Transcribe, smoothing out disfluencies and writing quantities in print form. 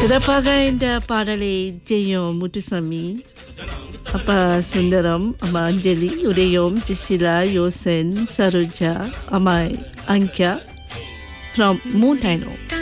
சிறப்பாக இந்த பாடலை செய்யும் முத்துசாமி, அப்பா சுந்தரம், அம்மா அஞ்சலி, உதயம், ஜெசிலா, யோசன், சரோஜா, அம்மா அங்கியா from Moon Dino.